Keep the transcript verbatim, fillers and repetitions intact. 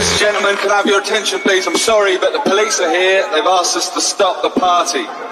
Ladies and gentlemen, can I have your attention please? I'm sorry, but the police are here. They've asked us to stop the party.